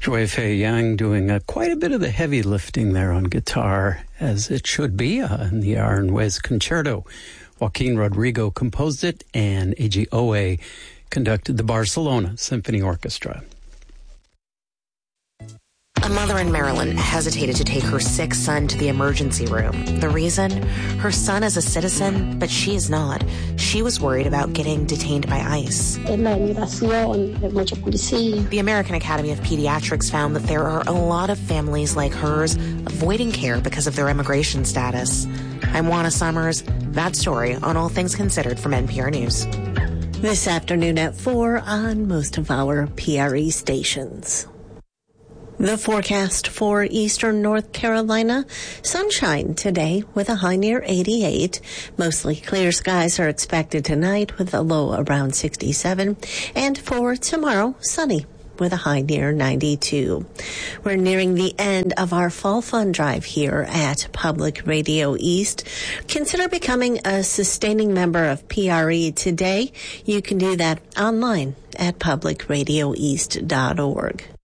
Joy Fei Yang doing quite a bit of the heavy lifting there on guitar, as it should be, in the Aranjuez Concerto. Joaquin Rodrigo composed it, and A.G. Owe conducted the Barcelona Symphony Orchestra. A mother in Maryland hesitated to take her sick son to the emergency room. The reason? Her son is a citizen, but she is not. She was worried about getting detained by ICE. The American Academy of Pediatrics found that there are a lot of families like hers avoiding care because of their immigration status. I'm Juana Summers. That story on All Things Considered from NPR News. This afternoon at 4 on most of our PRE stations. The forecast for eastern North Carolina, sunshine today with a high near 88. Mostly clear skies are expected tonight with a low around 67. And for tomorrow, sunny with a high near 92. We're nearing the end of our Fall Fun Drive here at Public Radio East. Consider becoming a sustaining member of PRE today. You can do that online at publicradioeast.org.